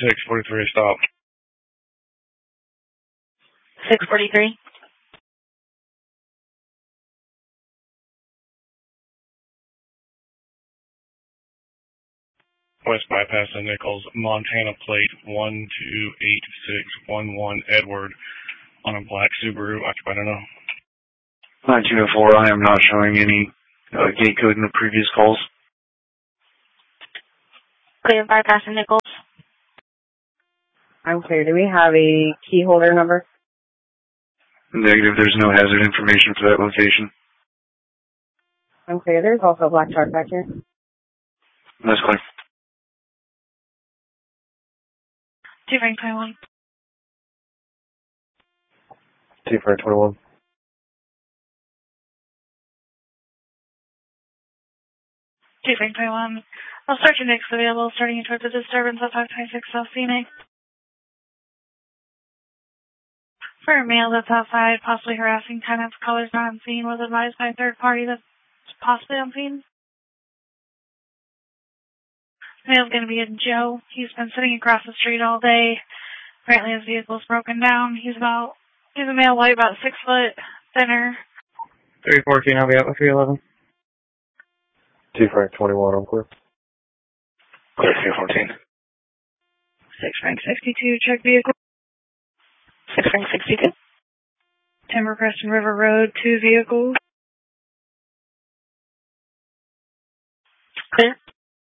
643 stop. 643. West bypass of Nichols, Montana plate 128611 Edward on a black Subaru occupied unknown. 9204, I am not showing any gate code in the previous calls. Clear bypass of Nichols. I'm clear. Do we have a key holder number? Negative, there's no hazard information for that location. I'm clear. There's also a black truck back here. That's clear. 2 Frank 21. 2 Frank 21. 2 Frank 21. I'll start your next available, starting you towards the disturbance of 526 South Phoenix. For a male that's outside, possibly harassing tenants, callers not on scene, was advised by a third party that's possibly on scene. Male's going to be a Joe. He's been sitting across the street all day. Apparently his vehicle's broken down. He's a male white, about 6 foot, thinner. 314, I'll be out with 311. 2 Frank 21, I'm clear. Clear 314. 6 Frank 62, check vehicle. 6 Frank 62. Timber Crescent River Road, 2 vehicles. Clear.